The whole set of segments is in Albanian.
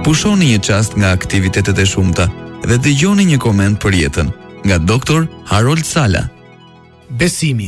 Pushoni një çast nga aktivitetet e shumta dhe dëgjoni një koment për jetën nga Dr. Harold Sala. Besimi.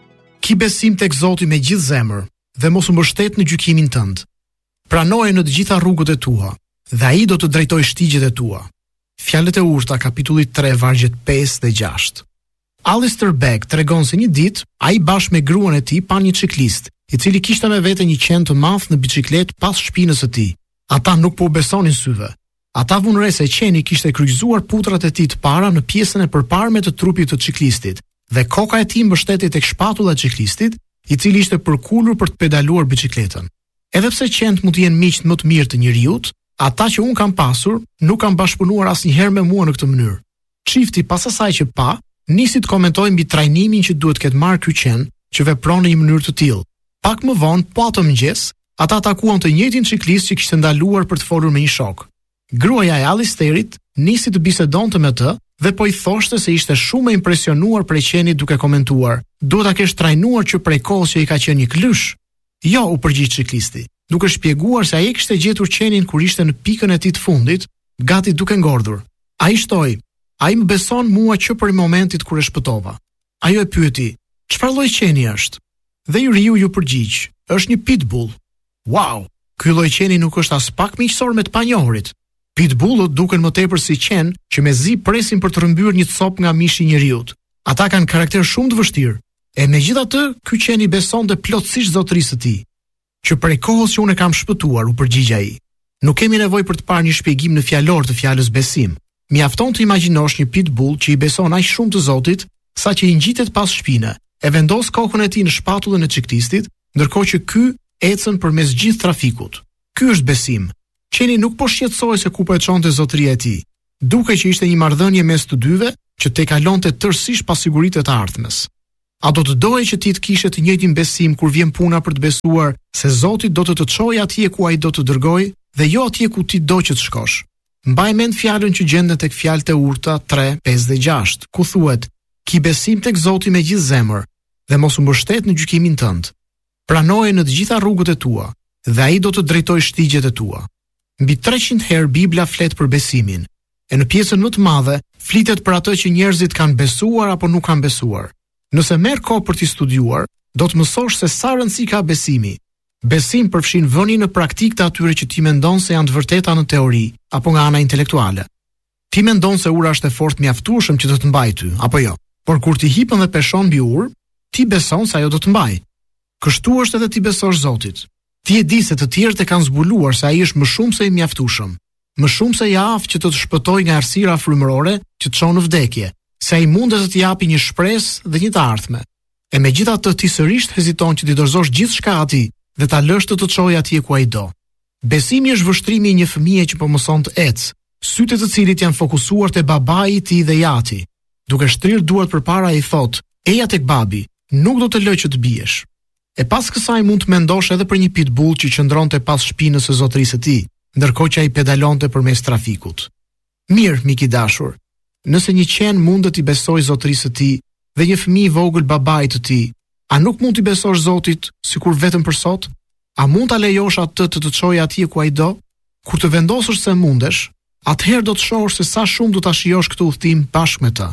Ki besim tek Zoti me gjithë zemër dhe mos u mbështet në gjykimin tënd. Pranoje në të gjitha rrugët e tua dhe ai do të drejtojë shtigjet e tua. Fjalët e Urta, kapitulli 3, vargjet 5 dhe 6. Alistair Begg tregon se një ditë ai bashkë me gruan e tij pa një ciklist, i cili kishte me vete një qen të madh në biçikletë pas shpinës së tij. Ata nuk po besonin syve. Ata vunë re se qeni kishte kryqëzuar putrat e tij të para në pjesën e përparme të trupit të ciklistit dhe koka e tij mbështeti tek shpatulla e ciklistit, i cili ishte përkulur për të pedaluar biçikletën. Edhe pse qentë mund të jenë miq më të mirë të njerëzit, ata që un kam pasur nuk kanë bashkëpunuar asnjëherë me mua në këtë mënyrë. Çifti pas asaj që pa, nisi të komentojë mbi trajnimin që duhet ketë marrë ky qen që vepron në një mënyrë të tillë. Pak më vonë, po atë mëngjes, ata takuan të njëjtin ciklist që kishte ndaluar për të folur me një shok. Gruaja e Alistairit nisi të bisedonte me të dhe po i thoshte se ishte shumë e impresionuar prej qenit duke komentuar: "Duhet ta kesh trajnuar që prej kohës që i ka qenë një klysh." "Jo," u përgjigj ciklisti, duke shpjeguar se ai kishte gjetur qenin kur ishte në pikën e tij të fundit, gati duke ngordhur. Ai shtoi: "Ai më beson mua që për momentit kur e shpëtova." Ajo e pyeti: "Çfarë lloj qeni është?" Dhe i riu ju përgjigj: "Është një pitbull." "Wow, ky lloj qeni nuk është as pak miqësor me të panjohurit." Pitbullët duken më tepër si qen që mezi presin për të rrëmbyer një copë nga mishi i njeriut. Ata kanë karakter shumë të vështirë. E megjithatë, ky qen i besonte plotësisht zotërisë së tij. "Që prej kohës që unë e kam shpëtuar," u përgjigj ai. "Nuk kemi nevojë për të parë një shpjegim në fjalor të fjalës besim. Mjafton të imagjinosh një pitbull që i beson aq shumë të Zotit, saqë i ngjitet pas shpine, e vendos kokën e tij në shpatullën e ciklistit, ndërkohë që ky ecën përmes gjithë trafikut. Ky është besim. Qeni nuk po shqetësoi se ku po e çonte zotëria e tij. Duke që ishte një marrëdhënie mes të dyve që te kalonte tërësisht pasiguritë të ardhmes. A do të doje që ti të kishe të njëjtin besim kur vjen puna për të besuar se Zoti do të çojë atje ku ai do të dërgojë dhe jo atje ku ti do që të shkosh? Mbaj mend fjalën që gjendet tek Fjalët e Urta 3, 5 dhe 6, ku thuhet: "Ki besim tek Zoti me gjithë zemër dhe mos u mbështet në gjykimin tënd. Pranoje në të gjitha rrugët e tua dhe ai do të drejtojë shtigjet e tua." Mbi 300 herë Bibla flet për besimin, e në pjesën më të madhe flitet për atë që njerëzit kanë besuar apo nuk kanë besuar. Nëse merr kohë për t'i studiuar, do të mësosh se sa rëndësi ka besimi. Besim përfshin vënien në praktikë të atyre që ti mendon se janë të vërteta në teori apo nga ana intelektuale. Ti mendon se ura është e fortë mjaftueshëm që të mbajë ty, apo jo? Por kur ti hipën dhe peshon mbi urë, ti beson se ajo do të mbajë. Kështu është edhe ti besosh Zotit. Ti e di se të tjerët e kanë zbuluar se ai është më shumë se i mjaftueshëm, më shumë se i aftë që të shpëtojë nga errësira frymërore që të çon në vdekje, se ai mundet të të japi një shpresë dhe një të ardhme. E megjithatë ti sërish heziton që ti dorëzosh gjithçka atij dhe ta lësh të çojë atje ku ai do. Besimi është vështrimi i një fëmije që po mëson të ecë, sytë të cilit janë fokusuar te babai i tij dhe jati. Duke shtrirë duart përpara ai thotë: "Eja tek babi, nuk do të lë që të biesh." E pas kësaj mund të mendosh edhe për një pitbull që qëndronte pas shpinës së zotërisë së tij, ndërkohë që ai pedalonte përmes trafikut. Mirë, mik i dashur, nëse një qen mundet i besojë zotërisë së tij dhe një fëmijë i vogël babait të tij, a nuk mund t'i besosh Zotit sikur vetëm për sot? A mund ta lejosh atë të të çojë atje ku ai do? Kur të vendosësh se mundesh, atëherë do të shohësh se sa shumë do ta shijosh këtë udhtim bashkë me të.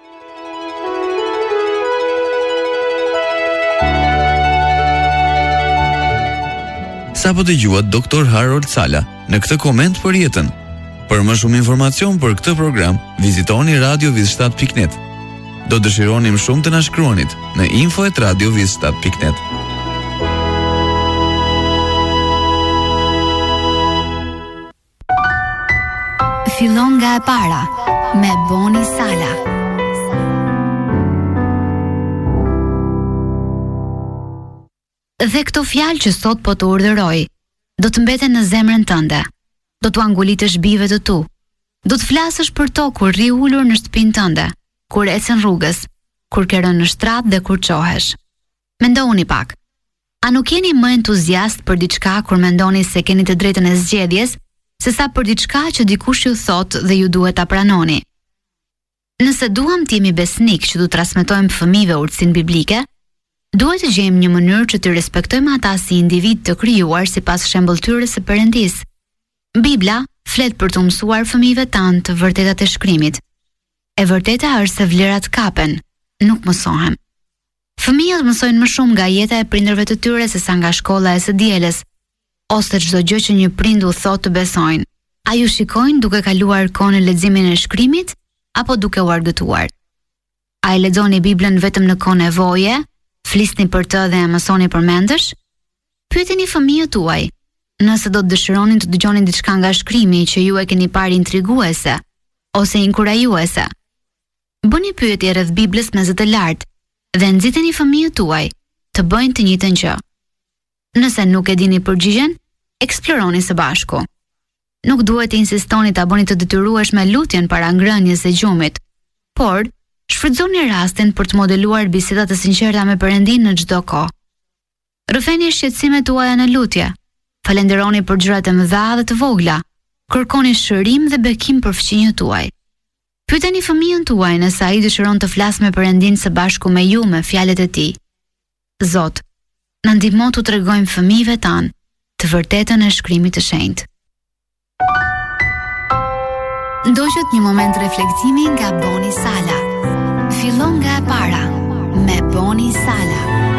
Sa po dëgjuat Dr. Harold Sala në këtë koment për jetën. Për më shumë informacion për këtë program, vizitoni radioviz7.net. Do dëshironim shumë të na shkruanit në info@radioviz7.net. Fillon nga e para me Boni Sala. Dhe këto fjalë që sot po të urdhëroj, do të mbeten në zemrën tënde. Do t'u angulitësh bijve të tu. Do të flasësh për to kur rri ulur në shtëpinë tënde, kur ecën rrugës, kur ke rënë në shtrat dhe kur çohesh. Mendoni pak. A nuk jeni më entuziast për diçka kur mendoni se keni të drejtën e zgjedhjes, sesa për diçka që dikush ju thot dhe ju duhet ta pranoni? Nëse duam të jemi besnik që du transmetojmë fëmijëve urtësinë biblike, duhet të gjejmë një mënyrë që të respektojmë ata si individ të krijuar sipas shembulltyrës së Perëndisë. Bibla flet për të mësuar fëmijëve tanë të vërtetat e shkrimit. E vërteta është se vlerat kapen, nuk mësohen. Fëmijët mësojnë më shumë nga jeta e prindërve të tyre se sa nga shkolla e së dielës, ose çdo gjë që një prind u thotë të besojnë. A ju shikojnë duke kaluar kohën në leximin e shkrimit apo duke u argëtuar? A e lexoni Biblën vetëm në kohë nevoje? Flisni për të dhe e mësoni përmendësh? Pyeteni fëmijët tuaj, nëse do të dëshironin të dëgjonin diçka nga shkrimi që ju e keni parë intriguese ose inkurajuese. Bëni pyetje rreth Biblës me zë të lartë dhe nxiteni fëmijët tuaj të bëjnë të njëjtën gjë. Nëse nuk e dini përgjigjen, eksploroni së bashku. Nuk duhet të insistoni ta bëni të detyrueshme lutjen para ngrënies së gjumit, por shfrytëzoni rastin për të modeluar biseda të sinqerta me Perëndin në çdo kohë. Rrëfeni shqetësimet tuaja në lutje. Falenderoni për gjërat e mëdha dhe të vogla. Kërkoni shërim dhe bekim për fëmijët tuaj. Pyeteni fëmijën tuaj nëse ai dëshiron të flasë me Perëndin së bashku me ju me fjalët e tij. Zot, na ndihmo t'u tregojmë fëmijëve tanë të vërtetën e shkrimit të shenjtë. Ndoqët një moment reflektimi nga Boni Sala. Fillon nga e para me Boni Sala.